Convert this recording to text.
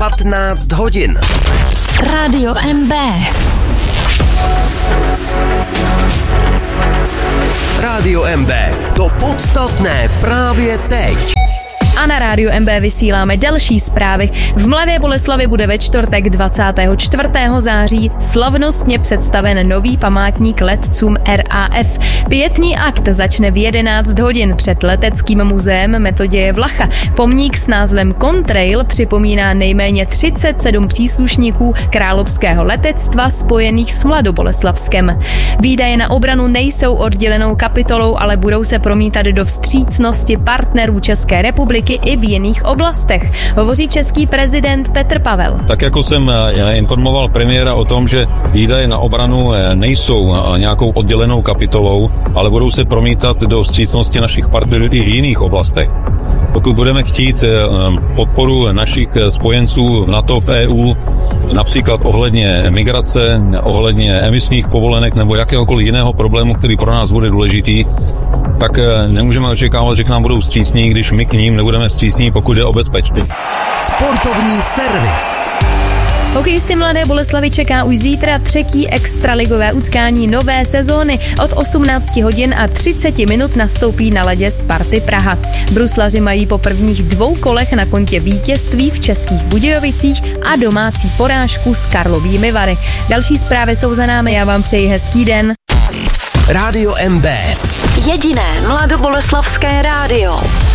15 hodin. Rádio MB. Rádio MB. To podstatné právě teď. A na Rádiu MB vysíláme další zprávy. V Mladé Boleslavi bude ve čtvrtek 24. září slavnostně představen nový památník letcům RAF. Pietní akt začne v 11 hodin před leteckým muzeem Metoděje Vlacha. Pomník s názvem Contrail připomíná nejméně 37 příslušníků královského letectva spojených s Mladoboleslavskem. Výdaje na obranu nejsou oddělenou kapitolou, ale budou se promítat do vstřícnosti partnerů České republiky i v jiných oblastech, hovoří český prezident Petr Pavel. Tak jako jsem informoval premiéra o tom, že výdaje na obranu nejsou nějakou oddělenou kapitolou, ale budou se promítat do vstřícnosti našich partnerů i v jiných oblastech. Pokud budeme chtít podporu našich spojenců v NATO, v EU, například ohledně migrace, ohledně emisních povolenek nebo jakéhokoliv jiného problému, který pro nás bude důležitý, tak nemůžeme očekávat, že k nám budou vstřícní, když my k ním nebudeme vstřícní, pokud je o bezpečí. Sportovní servis. Hokejisty Mladé Boleslavi čeká už zítra třetí extraligové utkání nové sezóny. Od 18 hodin a 30 minut nastoupí na ledě Sparty Praha. Bruslaři mají po prvních 2 kolech na kontě vítězství v Českých Budějovicích a domácí porážku s Karlovými Vary. Další zprávy jsou za námi, já vám přeji hezký den. Rádio MB. Jediné mladoboleslavské rádio.